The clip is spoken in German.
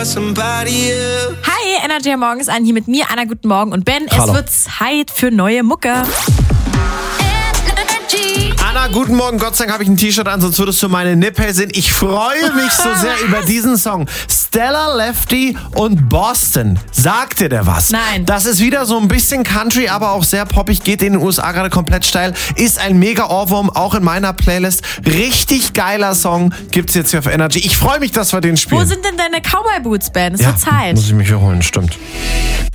Hi, Energy morgens an, hier mit mir, Anna, guten Morgen und Ben. Hallo. Es wird Zeit für neue Mucke. Anna, guten Morgen. Gott sei Dank habe ich ein T-Shirt an, sonst würdest du meine Nippel sehen. Ich freue mich so sehr über diesen Song. Stella Lefty und Boston. Sagt dir der was? Nein. Das ist wieder so ein bisschen Country, aber auch sehr poppig. Geht in den USA gerade komplett steil. Ist ein mega Ohrwurm, auch in meiner Playlist. Richtig geiler Song. Gibt's jetzt hier auf Energy. Ich freue mich, dass wir den spielen. Wo sind denn deine Cowboy-Boots, Ben? Es wird Zeit. Muss ich mich hier holen, stimmt.